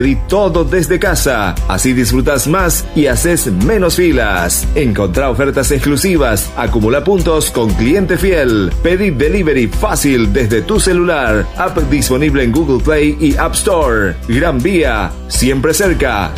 Y todo desde casa, así disfrutas más y haces menos filas. Encontrá ofertas exclusivas, acumula puntos con cliente fiel. Pedí delivery fácil desde tu celular. App disponible en Google Play y App Store. Gran Vía, siempre cerca,